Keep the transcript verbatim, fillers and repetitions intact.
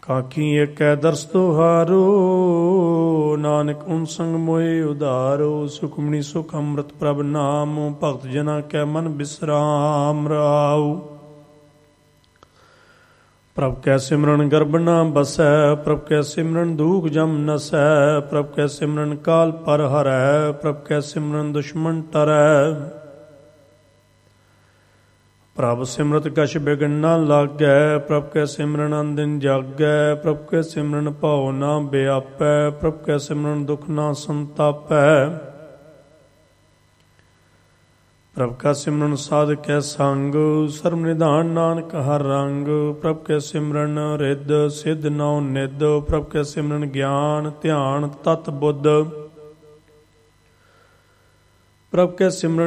ਕਾਕੀ ਏਕੈ ਦਰਸ ਤੁਹਾਰੋ, ਨਾਨਕ ਓਨ ਸੰਗ ਮੋਹਿ ਉਧਾਰੋ। ਸੁਖਮਨੀ ਸੁਖ ਅੰਮ੍ਰਿਤ ਪ੍ਰਭ ਨਾਮ, ਭਗਤ ਜਨਾ ਕੈ ਮਨ ਬਿਸਰਾਮ ਰਾਉ। ਪ੍ਰਭ ਕੈ ਸਿਮਰਨ ਗਰਭ ਨਾ ਬਸੈ, ਪ੍ਰਭ ਕੈ ਸਿਮਰਨ ਦੂਖ ਜਮ ਨਸੈ। ਪ੍ਰਭ ਕੈ ਸਿਮਰਨ ਕਾਲ ਪਰ ਹਰੈ, ਪ੍ਰਭ ਕੈ ਸਿਮਰਨ ਦੁਸ਼ਮਨ ਟਰੈ। ਪ੍ਰਭ ਸਿਮਰਤ ਕਛ ਬਿਗਨ ਨਾ ਲਾਗੈ, ਪ੍ਰਭ ਕੈ ਸਿਮਰਨ ਅਨਦਿਨ ਜਾਗੈ। ਪ੍ਰਭ ਕੈ ਸਿਮਰਨ ਭਉ ਨਾ ਬਿਆਪੈ, ਪ੍ਰਭ ਕੈ ਸਿਮਰਨ ਦੁਖ ਨਾ ਸੰਤਾਪੈ। ਪ੍ਰਭ ਕਾ ਸਿਮਰਨ ਸਾਧ ਕੈ ਸੰਗ, ਸਰਬ ਨਿਧਾਨ ਨਾਨਕ ਹਰ ਰੰਗ। ਪ੍ਰਭ ਕੈ ਸਿਮਰਨ ਰਿੱਧ ਸਿੱਧ ਨੌ ਨਿਧ, ਪ੍ਰਭ ਕੈ ਸਿਮਰਨ ਗਿਆਨ ਧਿਆਨ ਤਤ ਬੁੱਧ। ਪ੍ਰਭ ਕੈ ਸਿਮਰਨ